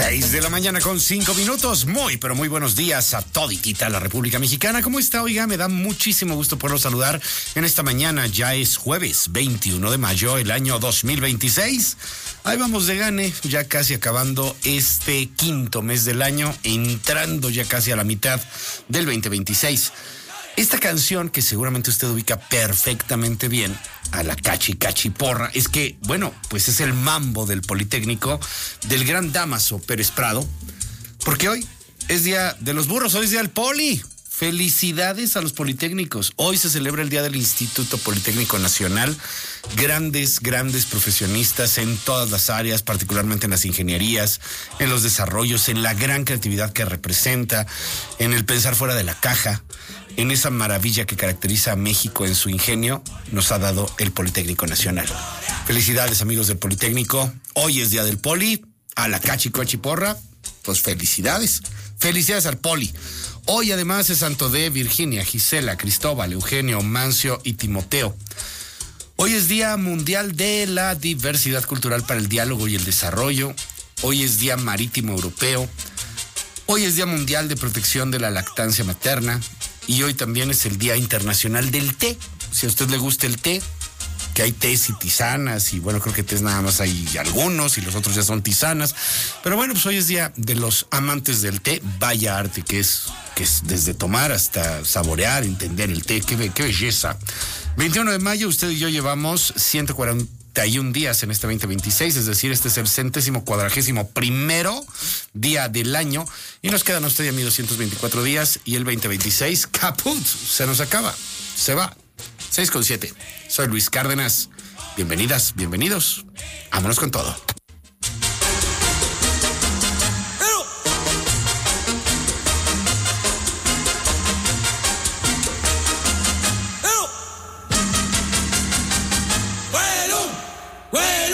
6 de la mañana con 5 minutos. Muy, pero muy buenos días a toditita la República Mexicana. ¿Cómo está? Oiga, me da muchísimo gusto poderlo saludar en esta mañana. Ya es jueves 21 de mayo, el año 2026. Ahí vamos de gane, ya casi acabando este quinto mes del año, entrando ya casi a la mitad del 2026. Esta canción, que seguramente usted ubica perfectamente bien, a la Cachi Porra, es que, bueno, pues es el mambo del Politécnico del gran Dámaso Pérez Prado, porque hoy es Día de los Burros, hoy es Día del Poli. Felicidades a los politécnicos. Hoy se celebra el Día del Instituto Politécnico Nacional. Grandes profesionistas en todas las áreas, particularmente en las ingenierías, en los desarrollos, en la gran creatividad que representa, en el pensar fuera de la caja, en esa maravilla que caracteriza a México en su ingenio, nos ha dado el Politécnico Nacional. Felicidades, amigos del Politécnico. Hoy es Día del Poli. A la Cachi Porra, pues felicidades. Felicidades al Poli. Hoy además es santo de Virginia, Gisela, Cristóbal, Eugenio, Mancio y Timoteo. Hoy es Día Mundial de la Diversidad Cultural para el Diálogo y el Desarrollo. Hoy es Día Marítimo Europeo. Hoy es Día Mundial de Protección de la Lactancia Materna. Y hoy también es el Día Internacional del Té. Si a usted le gusta el té, que hay tés y tisanas, y bueno, creo que tés nada más hay algunos, y los otros ya son tisanas. Pero bueno, pues hoy es Día de los Amantes del Té. Vaya arte que es desde tomar hasta saborear, entender el té. Qué belleza. 21 de mayo, usted y yo llevamos 141 días en este 2026, es decir, este es el 141º día del año, y nos quedan usted y a mí 224 días, y el 2026, caput, se nos acaba, se va. 6:7. Soy Luis Cárdenas. Bienvenidas, bienvenidos. Vámonos con todo.